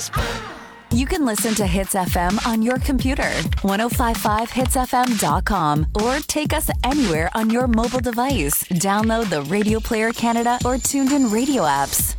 You can listen to Hits FM on your computer, 1055hitsfm.com, or take us anywhere on your mobile device. Download the Radio Player Canada or TuneIn Radio apps.